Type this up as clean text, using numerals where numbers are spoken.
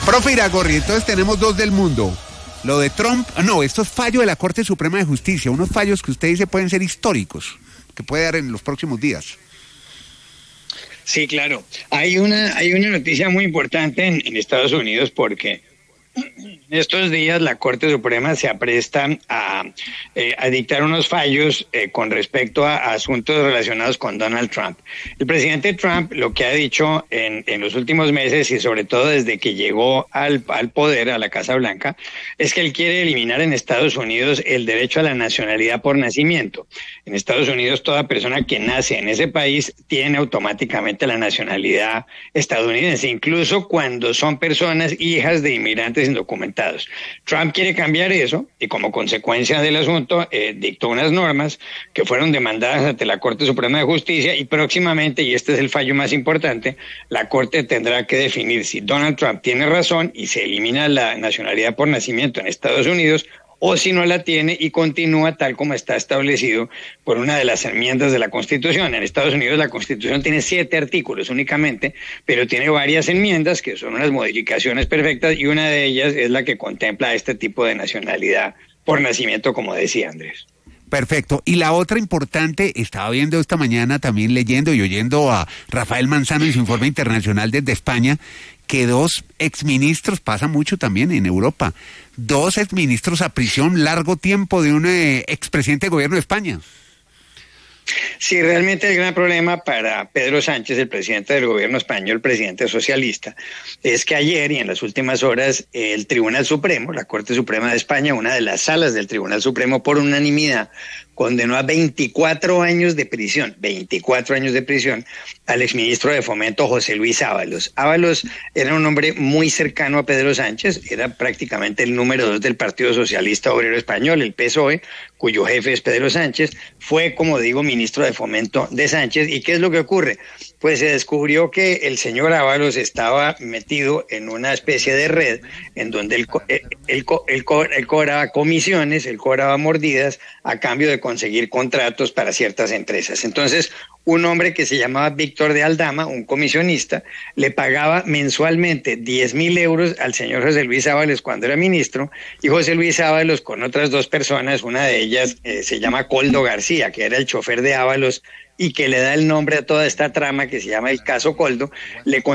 Profe Iragorri, entonces tenemos dos del mundo. Lo de Trump, no, esto es fallo de la Corte Suprema de Justicia, unos fallos que usted dice pueden ser históricos, que puede dar en los próximos días. Sí, claro. Hay una noticia muy importante en Estados Unidos porque estos días la Corte Suprema se apresta a dictar unos fallos con respecto a asuntos relacionados con Donald Trump. El presidente Trump lo que ha dicho en los últimos meses y sobre todo desde que llegó al poder, a la Casa Blanca, es que él quiere eliminar en Estados Unidos el derecho a la nacionalidad por nacimiento. En Estados Unidos toda persona que nace en ese país tiene automáticamente la nacionalidad estadounidense, incluso cuando son personas hijas de inmigrantes indocumentados. Trump quiere cambiar eso y como consecuencia del asunto dictó unas normas que fueron demandadas ante la Corte Suprema de Justicia y próximamente, y este es el fallo más importante, la Corte tendrá que definir si Donald Trump tiene razón y se elimina la nacionalidad por nacimiento en Estados Unidos o si no la tiene y continúa tal como está establecido por una de las enmiendas de la Constitución. En Estados Unidos la Constitución tiene 7 artículos únicamente, pero tiene varias enmiendas que son unas modificaciones perfectas y una de ellas es la que contempla este tipo de nacionalidad por nacimiento, como decía Andrés. Perfecto. Y la otra importante, estaba viendo esta mañana también leyendo y oyendo a Rafael Manzano en su informe internacional desde España, que 2 exministros, pasa mucho también en Europa, 2 exministros a prisión largo tiempo de un expresidente de gobierno de España. Sí, realmente el gran problema para Pedro Sánchez, el presidente del gobierno español, presidente socialista, es que ayer y en las últimas horas el Tribunal Supremo, la Corte Suprema de España, una de las salas del Tribunal Supremo por unanimidad, condenó a 24 años de prisión, 24 años de prisión, al exministro de Fomento José Luis Ábalos. Ábalos era un hombre muy cercano a Pedro Sánchez, era prácticamente el número 2 del Partido Socialista Obrero Español, el PSOE, cuyo jefe es Pedro Sánchez, fue, como digo, ministro de Fomento de Sánchez. ¿Y qué es lo que ocurre? Pues se descubrió que el señor Ábalos estaba metido en una especie de red en donde él cobraba comisiones, él cobraba mordidas a cambio de conseguir contratos para ciertas empresas. Entonces, un hombre que se llamaba Víctor de Aldama, un comisionista, le pagaba mensualmente 10.000 euros al señor José Luis Ábalos cuando era ministro, y José Luis Ábalos con otras 2 personas, una de ellas se llama Coldo García, que era el chofer de Ábalos y que le da el nombre a toda esta trama que se llama el caso Coldo, le